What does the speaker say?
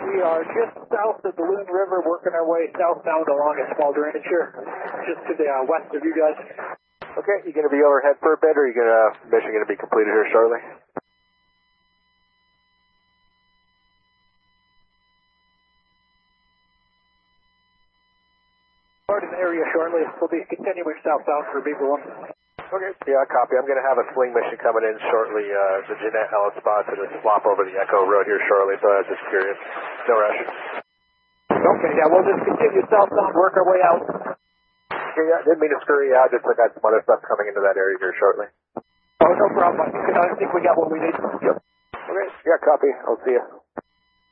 We are just south of the Loon River, working our way southbound along a small drainage here, just to the west of you guys. Okay, you going to be overhead for a bit, or are you mission going to be completed here shortly? Start in the area shortly. We'll be continuing southbound for Beaver 1. Okay, yeah, copy. I'm going to have a swing mission coming in shortly. The Jeanette Ellis spot to just swap over the Echo Road here shortly, so I was just curious. No rush. Okay, yeah, we'll just continue southbound, work our way out. Okay, yeah, didn't mean to scurry out. Just I got some other stuff coming into that area here shortly. Oh, no problem. I think we got what we need. Yep. Okay, yeah, copy. I'll see you.